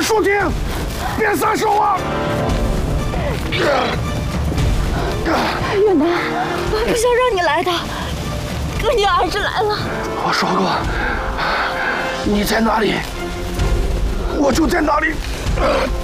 舒婷，别撒手啊！ 远南，我不想让你来的，可你还是来了。 我说过，你在哪里，我就在哪里。